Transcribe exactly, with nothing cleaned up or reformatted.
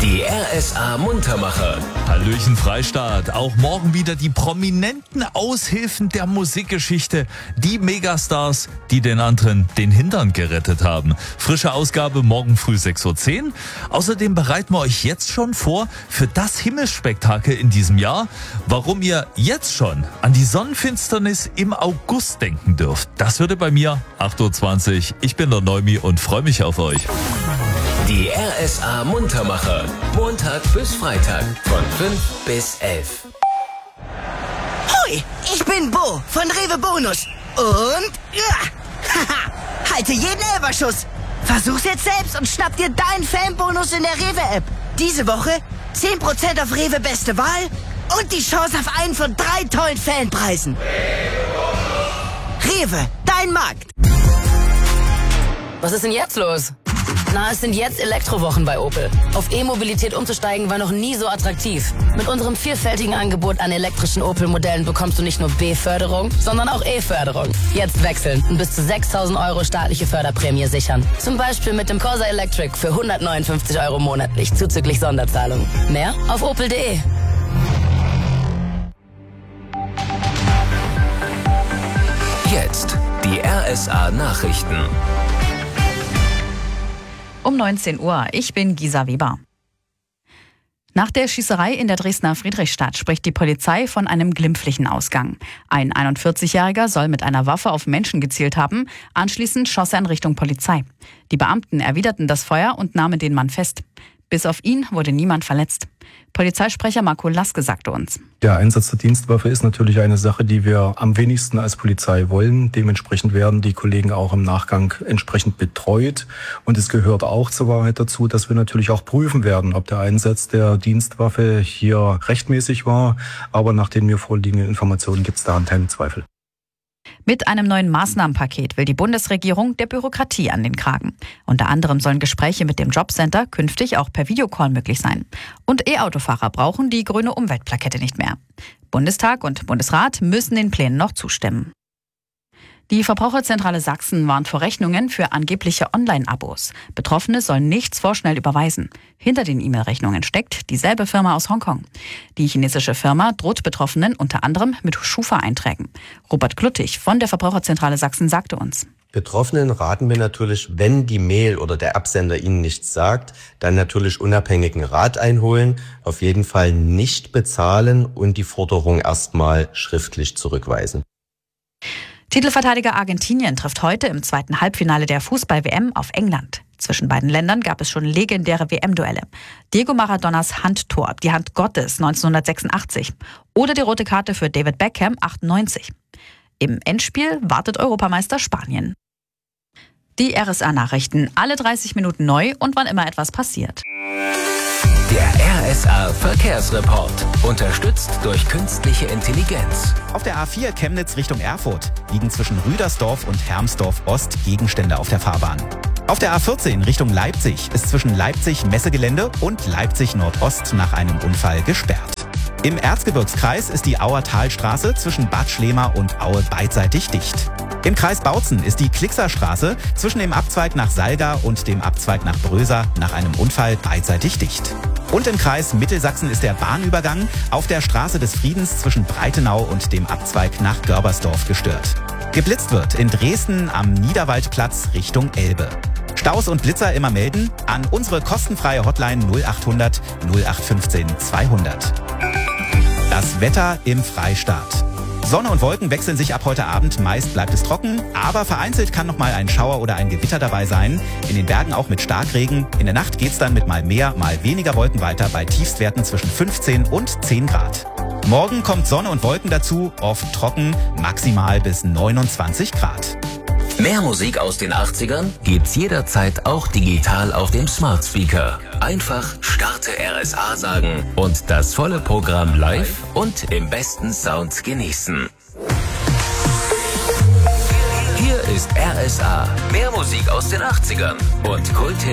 Die R S A Muntermacher. Hallöchen Freistaat. Auch morgen wieder die prominenten Aushilfen der Musikgeschichte. Die Megastars, die den anderen den Hintern gerettet haben. Frische Ausgabe morgen früh sechs Uhr zehn. Außerdem bereiten wir euch jetzt schon vor für das Himmelsspektakel in diesem Jahr. Warum ihr jetzt schon an die Sonnenfinsternis im August denken dürft. Das würde bei mir acht Uhr zwanzig. Ich bin der Neumi und freue mich auf euch. Die R S A Muntermacher. Montag bis Freitag von fünf bis elf. Hoi, ich bin Bo von Rewe Bonus. Und ja, haha, halte jeden Elferschuss. Versuch's jetzt selbst und schnapp dir deinen Fanbonus in der Rewe-App. Diese Woche zehn Prozent auf Rewe Beste Wahl und die Chance auf einen von drei tollen Fanpreisen. Rewe, dein Markt. Was ist denn jetzt los? Na, es sind jetzt Elektrowochen bei Opel. Auf E-Mobilität umzusteigen war noch nie so attraktiv. Mit unserem vielfältigen Angebot an elektrischen Opel-Modellen bekommst du nicht nur B-Förderung, sondern auch E-Förderung. Jetzt wechseln und bis zu sechstausend Euro staatliche Förderprämie sichern. Zum Beispiel mit dem Corsa Electric für hundertneunundfünfzig Euro monatlich zuzüglich Sonderzahlung. Mehr auf opel punkt de. Jetzt die R S A Nachrichten. Um neunzehn Uhr. Ich bin Gisa Weber. Nach der Schießerei in der Dresdner Friedrichstadt spricht die Polizei von einem glimpflichen Ausgang. Ein einundvierzigjähriger soll mit einer Waffe auf Menschen gezielt haben. Anschließend schoss er in Richtung Polizei. Die Beamten erwiderten das Feuer und nahmen den Mann fest. Bis auf ihn wurde niemand verletzt. Polizeisprecher Marco Laske sagte uns: Der Einsatz der Dienstwaffe ist natürlich eine Sache, die wir am wenigsten als Polizei wollen. Dementsprechend werden die Kollegen auch im Nachgang entsprechend betreut. Und es gehört auch zur Wahrheit dazu, dass wir natürlich auch prüfen werden, ob der Einsatz der Dienstwaffe hier rechtmäßig war. Aber nach den mir vorliegenden Informationen gibt es daran keinen Zweifel. Mit einem neuen Maßnahmenpaket will die Bundesregierung der Bürokratie an den Kragen. Unter anderem sollen Gespräche mit dem Jobcenter künftig auch per Videocall möglich sein. Und E-Autofahrer brauchen die grüne Umweltplakette nicht mehr. Bundestag und Bundesrat müssen den Plänen noch zustimmen. Die Verbraucherzentrale Sachsen warnt vor Rechnungen für angebliche Online-Abos. Betroffene sollen nichts vorschnell überweisen. Hinter den E-Mail-Rechnungen steckt dieselbe Firma aus Hongkong. Die chinesische Firma droht Betroffenen unter anderem mit Schufa-Einträgen. Robert Kluttig von der Verbraucherzentrale Sachsen sagte uns: Betroffenen raten wir natürlich, wenn die Mail oder der Absender ihnen nichts sagt, dann natürlich unabhängigen Rat einholen, auf jeden Fall nicht bezahlen und die Forderung erstmal schriftlich zurückweisen. Titelverteidiger Argentinien trifft heute im zweiten Halbfinale der Fußball-W M auf England. Zwischen beiden Ländern gab es schon legendäre W M-Duelle. Diego Maradonas Handtor, die Hand Gottes neunzehnhundertsechsundachtzig. Oder die rote Karte für David Beckham achtundneunzig. Im Endspiel wartet Europameister Spanien. Die R S A-Nachrichten, alle dreißig Minuten neu und wann immer etwas passiert. Der R S A Verkehrsreport. Unterstützt durch künstliche Intelligenz. Auf der A vier Chemnitz Richtung Erfurt liegen zwischen Rüdersdorf und Hermsdorf Ost Gegenstände auf der Fahrbahn. Auf der A vierzehn Richtung Leipzig ist zwischen Leipzig Messegelände und Leipzig Nordost nach einem Unfall gesperrt. Im Erzgebirgskreis ist die Auer Talstraße zwischen Bad Schlema und Aue beidseitig dicht. Im Kreis Bautzen ist die Klickser Straße zwischen dem Abzweig nach Salga und dem Abzweig nach Bröser nach einem Unfall beidseitig dicht. Und im Kreis Mittelsachsen ist der Bahnübergang auf der Straße des Friedens zwischen Breitenau und dem Abzweig nach Görbersdorf gestört. Geblitzt wird in Dresden am Niederwaldplatz Richtung Elbe. Staus und Blitzer immer melden an unsere kostenfreie Hotline null achthundert null acht fünfzehn zweihundert. Das Wetter im Freistaat. Sonne und Wolken wechseln sich ab heute Abend. Meist bleibt es trocken, aber vereinzelt kann noch mal ein Schauer oder ein Gewitter dabei sein. In den Bergen auch mit Starkregen. In der Nacht geht's dann mit mal mehr, mal weniger Wolken weiter bei Tiefstwerten zwischen fünfzehn und zehn Grad. Morgen kommt Sonne und Wolken dazu, oft trocken, maximal bis neunundzwanzig Grad. Mehr Musik aus den achtzigern gibt's jederzeit auch digital auf dem Smart Speaker. Einfach Starte R S A sagen und das volle Programm live und im besten Sound genießen. Hier ist R S A. Mehr Musik aus den achtzigern und Kult